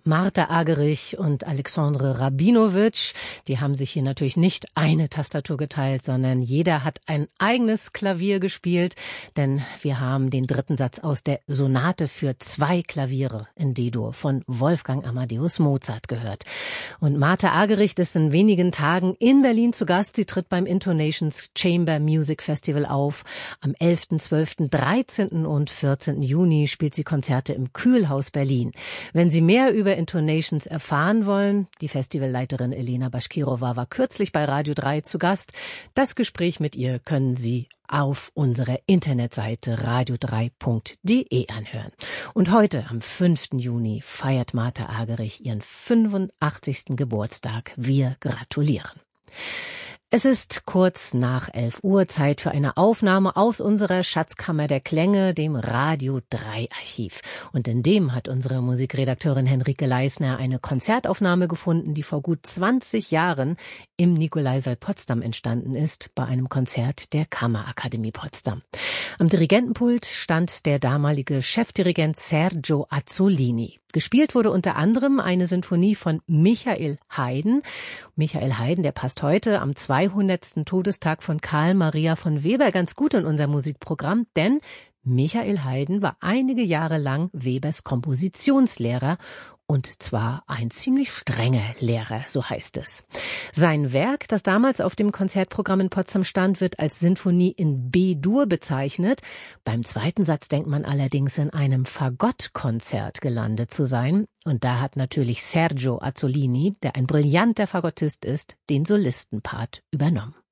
Marta Argerich und Alexandre Rabinowitsch, die haben sich hier natürlich nicht eine Tastatur geteilt, sondern jeder hat ein eigenes Klavier gespielt, denn wir haben den dritten Satz aus der Sonate für 2 Klaviere in D-Dur von Wolfgang Amadeus Mozart gehört. Und Marta Argerich ist in wenigen Tagen in Berlin zu Gast. Sie tritt beim Intonations Chamber Music Festival auf. Am 11., 12., 13. und 14. Juni spielt sie Konzerte im Kühlhaus Berlin. Wenn Sie mehr über Intonations erfahren wollen, die Festivalleiterin Elena Baschkirova war kürzlich bei Radio 3 zu Gast. Das Gespräch mit ihr können Sie auf unserer Internetseite radio3.de anhören. Und heute, am 5. Juni, feiert Marta Argerich ihren 85. Geburtstag. Wir gratulieren. Es ist kurz nach 11 Uhr, Zeit für eine Aufnahme aus unserer Schatzkammer der Klänge, dem Radio 3 Archiv. Und in dem hat unsere Musikredakteurin Henrike Leisner eine Konzertaufnahme gefunden, die vor gut 20 Jahren im Nikolaisaal Potsdam entstanden ist, bei einem Konzert der Kammerakademie Potsdam. Am Dirigentenpult stand der damalige Chefdirigent Sergio Azzolini. Gespielt wurde unter anderem eine Sinfonie von Michael Haydn. Michael Haydn, der passt heute am 200. Todestag von Karl Maria von Weber ganz gut in unser Musikprogramm, denn Michael Haydn war einige Jahre lang Webers Kompositionslehrer. Und zwar ein ziemlich strenger Lehrer, so heißt es. Sein Werk, das damals auf dem Konzertprogramm in Potsdam stand, wird als Sinfonie in B-Dur bezeichnet. Beim zweiten Satz denkt man allerdings, in einem Fagottkonzert gelandet zu sein. Und da hat natürlich Sergio Azzolini, der ein brillanter Fagottist ist, den Solistenpart übernommen.